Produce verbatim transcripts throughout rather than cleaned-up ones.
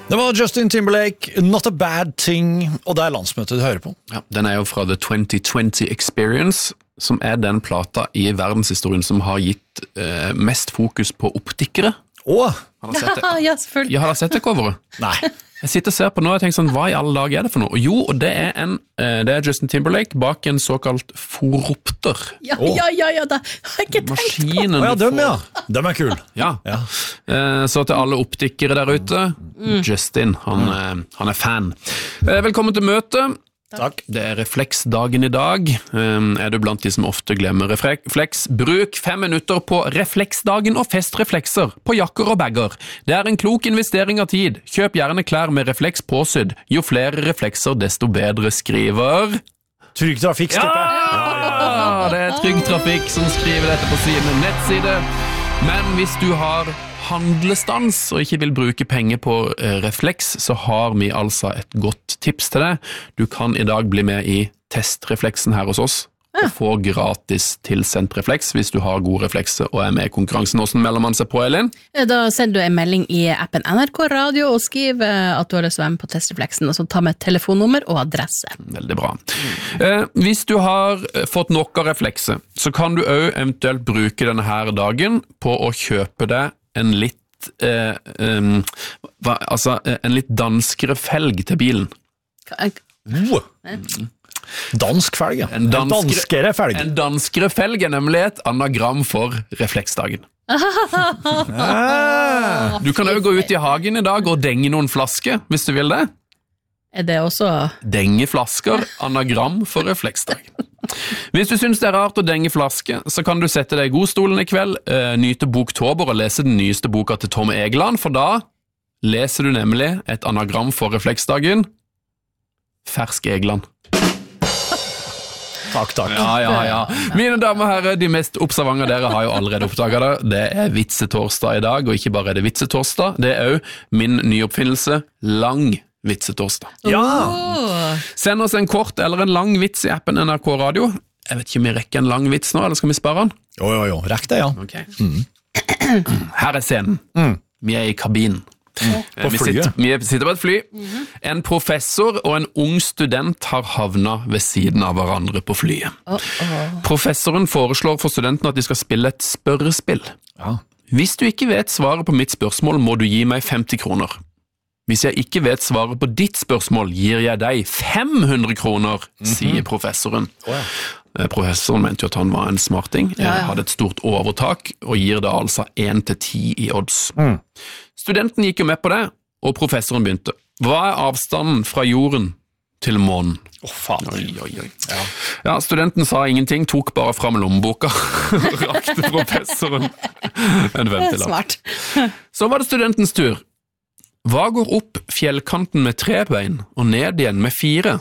Det var Justin Timberlake, Not a Bad Thing, og det er landsmøtet du hører på. Ja, den er jo fra The twenty twenty Experience, som er den plata i verdenshistorien som har gitt eh, mest fokus på optikere. Åh! Har dere sett det? Ja, selvfølgelig. Ja, har dere sett det coveret? Nei. Jeg sitter og ser på nå, og jeg tenker sånn, hva i alle dager er det for noe? Jo, og det er, en, eh, det er Justin Timberlake bak en såkalt foropter. Ja, ja, ja, ja, da har jeg ikke tenkt på. Maskinen Åja, du dem får. ja. Dem er kul. Ja. Ja. Eh, Så til alle optikere der ute, Justin, han, eh, han er fan. Eh, Velkommen til møtet. Takk. Det er refleksdagen i dag. Um, er du blant de som ofte glemmer refleks? Bruk fem minutter på refleksdagen og festreflekser på jakker og bagger. Det er en klok investering av tid. Kjøp gjerne klær med refleks påsydd. Jo flere reflekser, desto bedre, skriver... Trygg trafikk, Ja! tipper jeg. Ja, det er Trygg Trafikk som skriver dette på sin nettside. Men hvis du har handlestans og ikke vil bruke penger på eh, refleks, så har vi altså et godt tips til deg. Du kan i dag bli med i testrefleksen her hos oss, og få gratis tilsendt refleks hvis du har gode reflekser og er med i konkurransen. Hvordan melder man seg på, Elin? Da sender du en melding i appen N R K Radio og skriver at du har lyst til å være med på testrefleksen, og så ta med telefonnummer og adresse. Veldig bra. Eh, hvis du har fått nok av reflekser, så kan du også eventuelt bruke denne her dagen på å kjøpe deg en litt eh, um, hva, altså en litt danskere felg til bilen. Oh. Dansk felg, ja. En danskere, danskere felg. En danskere felg er nemlig et anagram for refleksdagen. Ah. Du kan også gå ut i hagen i dag og denge noen flasker, hvis du vil det. Er det også... Denge flasker, anagram for refleksdagen. Hvis du synes det er rart å denge flaske, så kan du sette deg i godstolen i kveld, eh, nyte Boktober og lese den nyeste boka til Tom Egeland, for da leser du nemlig et anagram for refleksdagen. Fersk Egeland. Takk, takk. Ja, ja, ja. Mine damer og herrer, de mest observante av dere har jo allerede oppdaget det. Det er vitsetorsdag i dag, og ikke bare er det vitsetorsdag, det er også min nyoppfinnelse, lang vitsetorsdag. Ja! Åh. Send oss en kort eller en lang vits i appen N R K Radio. Jeg vet ikke om vi rekker en lang vits nå, eller skal vi spare den? Jo, jo, jo. Rekk det, ja. Ok. Her er scenen. Vi er i kabinen. På vi, flyet. sitter, vi sitter på et fly. En professor og en ung student har havnet ved siden av hverandre på flyet. Oh, oh. Professoren foreslår for studenten at de skal spille et spørrespill. Ja. Hvis du ikke vet svaret på mitt spørsmål, må du gi meg femti kroner. Hvis jeg ikke vet svaret på ditt spørsmål, gir jeg deg fem hundre kroner, mm-hmm. sier professoren. Oh, ja. Professoren mente jo at han var en smarting, Ja, ja. hadde et stort overtak, og gir da altså én til ti i odds. Mm. Studenten gikk jo med på det, og professoren begynte. Hva er avstanden fra jorden til månen? Åh, oh, faen. Oi, oi, oi. Ja. Ja, studenten sa ingenting, tok bare fram lommeboka, rakte professoren en ventil. Smart. Så var det studentens tur. Hva går opp fjellkanten med tre bein, og ned igjen med fire?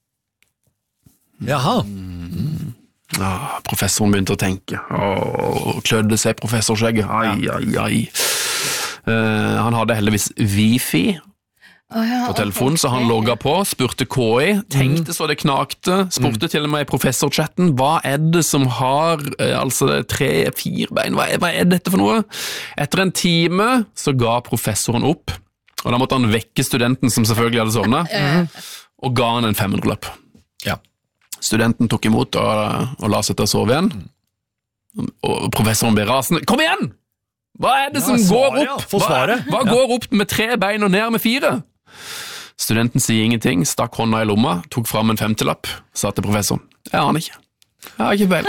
Jaha. Ah, professoren begynte å tenke. Åh, klødde seg professorskjegget. Ai, ai, ai. Uh, han hadde heldigvis wifi Oh, ja, på telefonen, okay. så han logget på, spurte K I, tenkte så det knakte, spurte til og med i professorchatten, hva er det som har uh, altså tre, fire bein, hva er, hva er dette for noe? Etter en time så ga professoren opp, og da måtte han vekke studenten som selvfølgelig hadde sovnet, og ga han en femhundrelapp. Ja. Studenten tok imot og, og la seg til å sove igjen, og professoren ble rasende. Kom igjen! Hva er det Ja, som svaret, går ja. opp? Få Hva, svaret. hva Ja. går opp med tre bein og ned med fire? Studenten sier ingenting, stakk hånda i lomma, tok fram en femtilapp, sa til professoren. Jeg aner ikke. Jeg har ikke beil.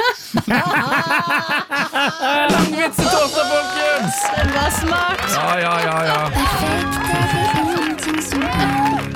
Langvitse torsdag, folkens! Den var smart! Ja, ja, ja, ja.